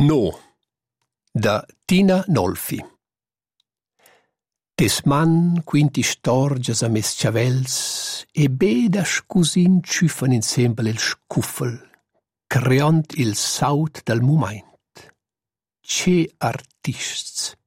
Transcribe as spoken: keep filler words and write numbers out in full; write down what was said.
No, da Tina Nolfi. Tesman quinti storgias a mes chavels e beda scusin ciuffan insembel il scuffel, creont il saut dal mumaint. Che artists!